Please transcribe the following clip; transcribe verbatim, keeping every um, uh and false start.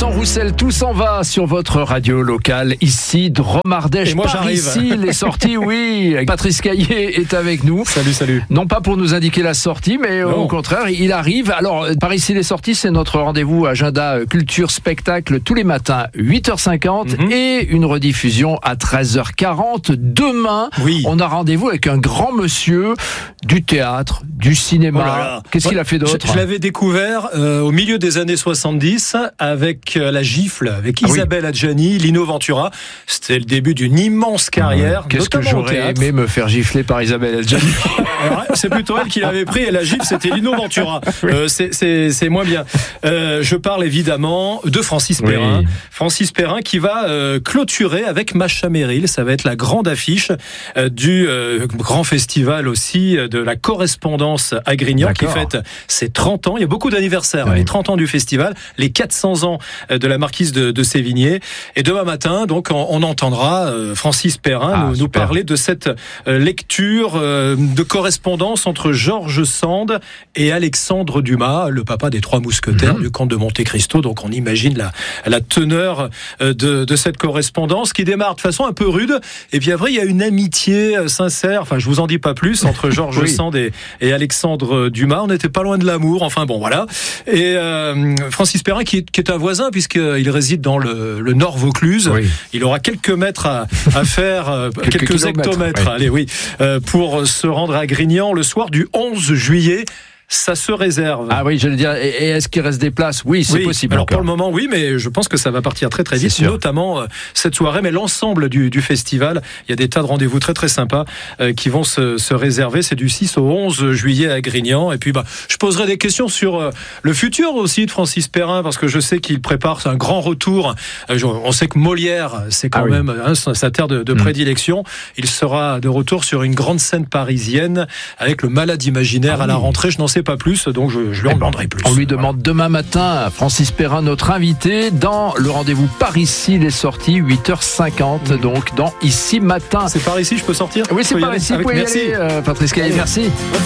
Jonathan Roussel, tout s'en va sur votre radio locale, ici, Dromardèche. Et moi, par j'arrive. ici, les sorties, oui. Patrice Caillé est avec nous. Salut, salut. Non pas pour nous indiquer la sortie, mais Non. au contraire, il arrive. Alors, par ici, les sorties, c'est notre rendez-vous agenda culture spectacle tous les matins, huit heures cinquante, Mhm. et une rediffusion à treize heures quarante. Demain, Oui. on a rendez-vous avec un grand monsieur du théâtre, du cinéma. Oh là là. Qu'est-ce qu'il Moi, a fait d'autre? Je, je l'avais découvert euh, au milieu des années soixante-dix avec euh, La Gifle, avec Ah oui. Isabelle Adjani, Lino Ventura. C'était le début d'une immense carrière. Qu'est-ce que notamment au j'aurais théâtre. aimé me faire gifler par Isabelle Adjani. Alors, c'est plutôt elle qui l'avait pris et La Gifle, c'était Lino Ventura. Euh, c'est, c'est, c'est moins bien. Euh, je parle évidemment de Francis Oui. Perrin. Francis Perrin qui va euh, clôturer avec Macha Merrill. Ça va être la grande affiche euh, du euh, grand festival aussi euh, de la correspondance à Grignan qui D'accord. fête ses trente ans. Il y a beaucoup d'anniversaires. Oui. Les trente ans du festival, les quatre cents ans de la marquise de, de Sévigné. Et demain matin, donc, on, on entendra euh, Francis Perrin Ah, nous, nous super. parler de cette euh, lecture euh, de correspondance entre George Sand et Alexandre Dumas, le papa des Trois Mousquetaires, Mhm. du comte de Monte Cristo. Donc on imagine la, la teneur euh, de, de cette correspondance qui démarre de façon un peu rude. Et puis après, il y a une amitié euh, sincère, enfin je vous en dis pas plus, entre George Oui. Sand et, et Alexandre Dumas. On n'était pas loin de l'amour, enfin bon voilà. Et euh, Francis Perrin qui est, qui est un voisin puisqu'il réside dans le, le Nord Vaucluse. Oui. Il aura quelques mètres à, à faire, euh, Quelques quelques, kilomètres, hectomètres, oui. allez oui, euh, pour se rendre à Grignan le soir du onze juillet. Ça se réserve. Ah oui, j'allais dire, et, et est-ce qu'il reste des places? Oui, c'est Oui, possible. alors encore. pour le moment, oui, mais je pense que ça va partir très très C'est vite, sûr. notamment euh, cette soirée, mais l'ensemble du, du festival. Il y a des tas de rendez-vous très très sympas euh, qui vont se, se réserver. C'est du six au onze juillet à Grignan. Et puis, bah, je poserai des questions sur euh, le futur aussi de Francis Perrin, parce que je sais qu'il prépare un grand retour. Euh, je- on sait que Molière, c'est quand Ah oui. même hein, sa sa terre de, de Mm. prédilection. Il sera de retour sur une grande scène parisienne avec le Malade imaginaire Ah à la oui. rentrée. Je n'en sais pas plus, donc je, je lui en demanderai plus. On lui demande demain matin, Francis Perrin, notre invité, dans le rendez-vous par ici, les sorties, huit heures cinquante, Mmh. donc dans Ici Matin. C'est par ici, je peux sortir? Oui, c'est Faut y par aller ici, vous avec- pouvez y Merci. aller, euh, Patrice Caillé, merci.